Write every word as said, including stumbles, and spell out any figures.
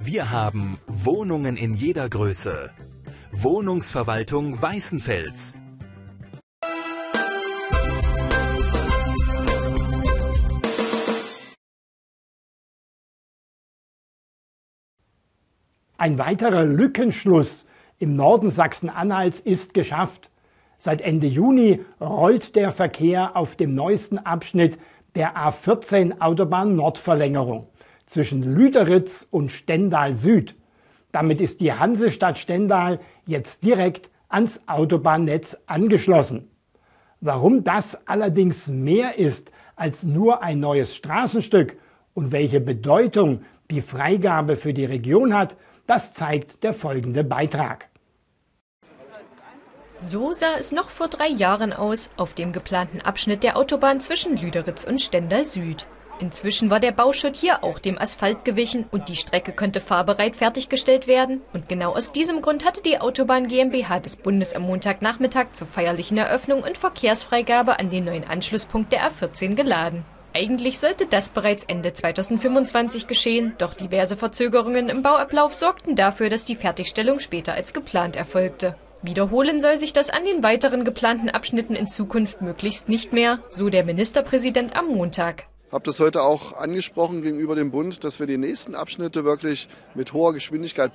Wir haben Wohnungen in jeder Größe. Wohnungsverwaltung Weißenfels. Ein weiterer Lückenschluss im Norden Sachsen-Anhalts ist geschafft. Seit Ende Juni rollt der Verkehr auf dem neuesten Abschnitt der A vierzehn Autobahn-Nordverlängerung zwischen Lüderitz und Stendal Süd. Damit ist die Hansestadt Stendal jetzt direkt ans Autobahnnetz angeschlossen. Warum das allerdings mehr ist als nur ein neues Straßenstück und welche Bedeutung die Freigabe für die Region hat, das zeigt der folgende Beitrag. So sah es noch vor drei Jahren aus auf dem geplanten Abschnitt der Autobahn zwischen Lüderitz und Stendal Süd. Inzwischen war der Bauschutt hier auch dem Asphalt gewichen und die Strecke könnte fahrbereit fertiggestellt werden. Und genau aus diesem Grund hatte die Autobahn GmbH des Bundes am Montagnachmittag zur feierlichen Eröffnung und Verkehrsfreigabe an den neuen Anschlusspunkt der A vierzehn geladen. Eigentlich sollte das bereits Ende zweitausendfünfundzwanzig geschehen, doch diverse Verzögerungen im Bauablauf sorgten dafür, dass die Fertigstellung später als geplant erfolgte. Wiederholen soll sich das an den weiteren geplanten Abschnitten in Zukunft möglichst nicht mehr, so der Ministerpräsident am Montag. Ich habe das heute auch angesprochen gegenüber dem Bund, dass wir die nächsten Abschnitte wirklich mit hoher Geschwindigkeit